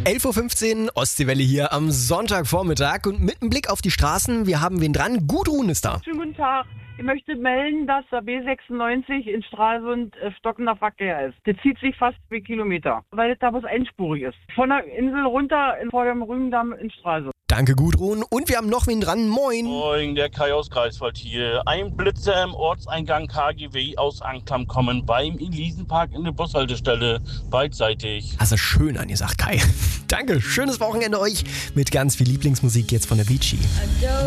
11.15 Uhr, Ostseewelle hier am Sonntagvormittag und mit einem Blick auf die Straßen, wir haben wen dran, Gudrun ist da. Schönen guten Tag. Ich möchte melden, dass der B96 in Stralsund stockender Verkehr ist. Der zieht sich fast 2 Kilometer, weil es da bloß einspurig ist. Von der Insel runter vor dem Rügendamm in Stralsund. Danke Gudrun und wir haben noch wen dran, moin. Moin, der Kai aus Greifswald hier. Ein Blitzer im Ortseingang KGW aus Anklam kommen beim Elisenpark in der Bushaltestelle beidseitig. Also schön angesagt, Kai. Danke, schönes Wochenende euch mit ganz viel Lieblingsmusik jetzt von der Avicii.